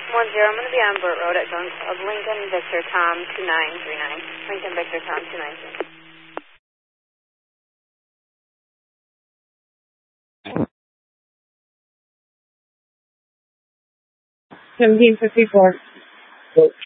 I'm going to be on Burt Road at Jones Club. Lincoln Victor Tom 2939. Lincoln Victor Tom 293. 1754.